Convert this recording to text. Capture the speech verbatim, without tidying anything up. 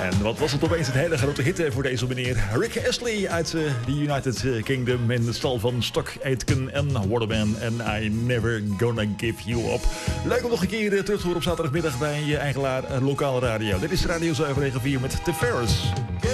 En wat was het opeens een hele grote hit voor deze meneer Rick Astley uit uh, de United Kingdom in de stal van Stock Aitken en Waterman en I Never Gonna Give You Up. Leuk om nog een keer uh, terug te horen op zaterdagmiddag bij je eigen la- uh, lokale radio. Dit is Radio zeven negen vier met The Ferris.